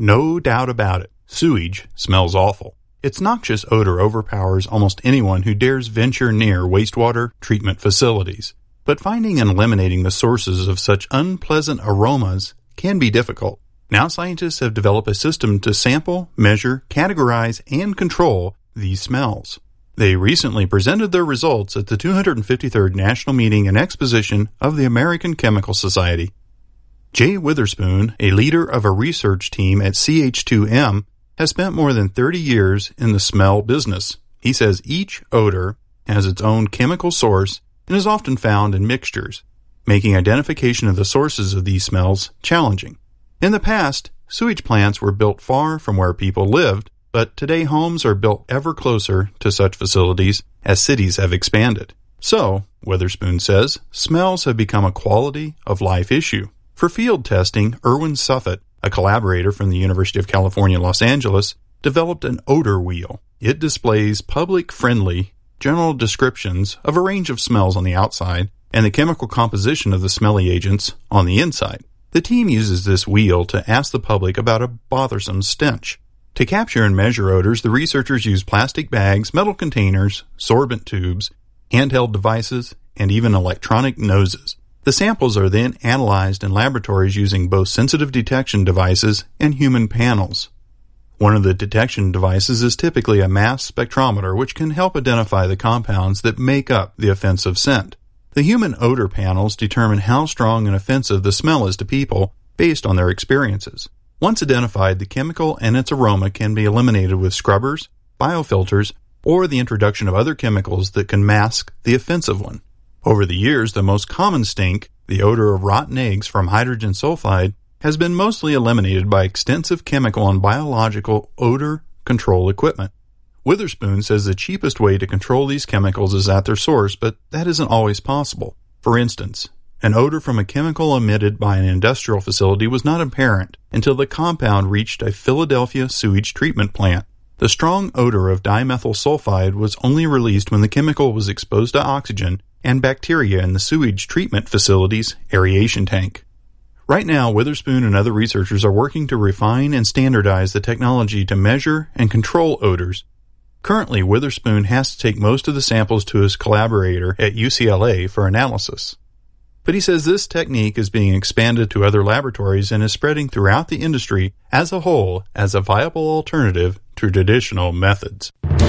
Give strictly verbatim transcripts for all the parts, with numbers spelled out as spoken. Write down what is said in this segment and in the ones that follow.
No doubt about it, sewage smells awful. Its noxious odor overpowers almost anyone who dares venture near wastewater treatment facilities. But finding and eliminating the sources of such unpleasant aromas can be difficult. Now scientists have developed a system to sample, measure, categorize, and control these smells. They recently presented their results at the two hundred fifty-third National Meeting and Exposition of the American Chemical Society. Jay Witherspoon, a leader of a research team at C H two M, has spent more than thirty years in the smell business. He says each odor has its own chemical source and is often found in mixtures, making identification of the sources of these smells challenging. In the past, sewage plants were built far from where people lived, but today homes are built ever closer to such facilities as cities have expanded. So, Witherspoon says, smells have become a quality of life issue. For field testing, Erwin Suffet, a collaborator from the University of California, Los Angeles, developed an odor wheel. It displays public-friendly, general descriptions of a range of smells on the outside and the chemical composition of the smelly agents on the inside. The team uses this wheel to ask the public about a bothersome stench. To capture and measure odors, the researchers use plastic bags, metal containers, sorbent tubes, handheld devices, and even electronic noses. The samples are then analyzed in laboratories using both sensitive detection devices and human panels. One of the detection devices is typically a mass spectrometer, which can help identify the compounds that make up the offensive scent. The human odor panels determine how strong and offensive the smell is to people based on their experiences. Once identified, the chemical and its aroma can be eliminated with scrubbers, biofilters, or the introduction of other chemicals that can mask the offensive one. Over the years, the most common stink, the odor of rotten eggs from hydrogen sulfide, has been mostly eliminated by extensive chemical and biological odor control equipment. Witherspoon says the cheapest way to control these chemicals is at their source, but that isn't always possible. For instance, an odor from a chemical emitted by an industrial facility was not apparent until the compound reached a Philadelphia sewage treatment plant. The strong odor of dimethyl sulfide was only released when the chemical was exposed to oxygen and bacteria in the sewage treatment facility's aeration tank. Right now, Witherspoon and other researchers are working to refine and standardize the technology to measure and control odors. Currently, Witherspoon has to take most of the samples to his collaborator at U C L A for analysis. But he says this technique is being expanded to other laboratories and is spreading throughout the industry as a whole as a viable alternative to traditional methods.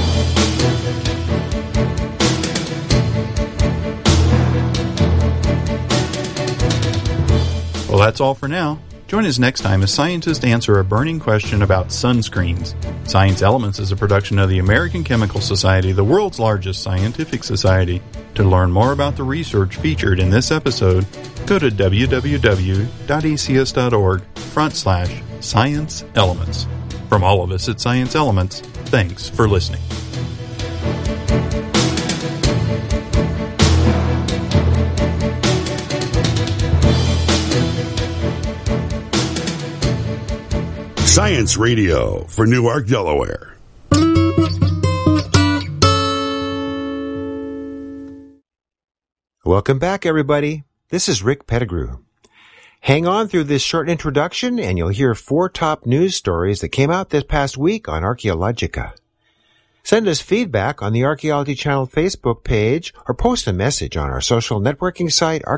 Well, that's all for now. Join us next time as scientists answer a burning question about sunscreens. Science Elements is a production of the American Chemical Society, the world's largest scientific society. To learn more about the research featured in this episode, go to w w w dot a c s dot org front slash science elements. From all of us at Science Elements, thanks for listening. Science Radio for Newark, Delaware. Welcome back, everybody. This is Rick Pettigrew. Hang on through this short introduction and you'll hear four top news stories that came out this past week on Archaeologica. Send us feedback on the Archaeology Channel Facebook page or post a message on our social networking site,